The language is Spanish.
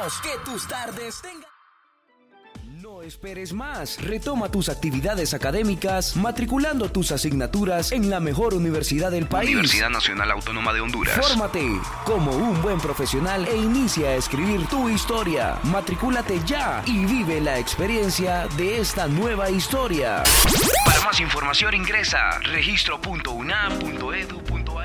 Queremos que tus tardes tengan... No esperes más. Retoma tus actividades académicas matriculando tus asignaturas en la mejor universidad del país. Universidad Nacional Autónoma de Honduras. Fórmate como un buen profesional e inicia a escribir tu historia. Matricúlate ya y vive la experiencia de esta nueva historia. Para más información ingresa registro.unam.edu.ar.